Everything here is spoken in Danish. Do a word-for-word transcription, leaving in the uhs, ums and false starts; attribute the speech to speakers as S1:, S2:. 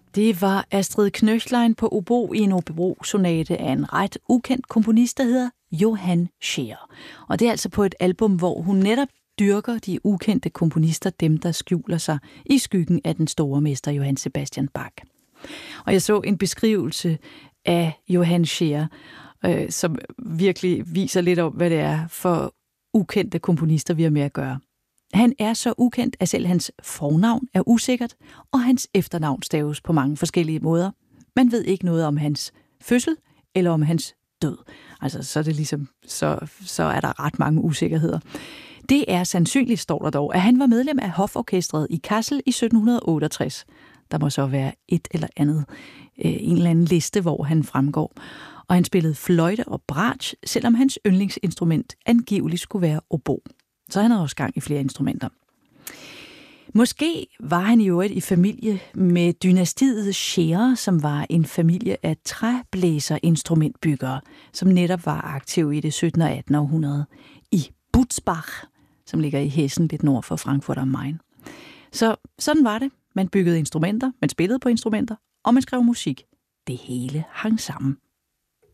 S1: Det var Astrid Knöchlein på obo i en obo-sonate af en ret ukendt komponist, der hedder Johann Scheer. Og det er altså på et album, hvor hun netop dyrker de ukendte komponister, dem der skjuler sig i skyggen af den store mester Johann Sebastian Bach. Og jeg så en beskrivelse af Johann Scheer, øh, som virkelig viser lidt om, hvad det er for ukendte komponister, vi har med at gøre. Han er så ukendt, at selv hans fornavn er usikkert, og hans efternavn staves på mange forskellige måder. Man ved ikke noget om hans fødsel eller om hans død. Altså, så er det ligesom, så, så er der ret mange usikkerheder. Det er sandsynligt, står der dog, at han var medlem af hoforkestret i Kassel i sytten otteogtres. Der må så være et eller andet, øh, en eller anden liste, hvor han fremgår. Og han spillede fløjte og bratsch, selvom hans yndlingsinstrument angiveligt skulle være obo. Så han havde også gang i flere instrumenter. Måske var han i øvrigt i familie med dynastiet Scheer, som var en familie af træblæserinstrumentbyggere, som netop var aktive i det syttende og attende århundrede i Butzbach, som ligger i Hessen lidt nord for Frankfurt am Main. Så sådan var det. Man byggede instrumenter, man spillede på instrumenter, og man skrev musik. Det hele hang sammen.